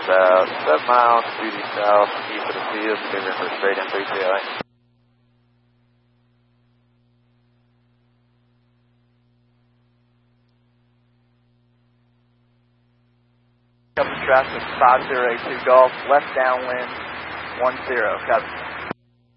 about 7 miles to the southeast of the field, figuring for straight in 3CLA. Cover traffic 5082 Golf, left downwind 10, copy.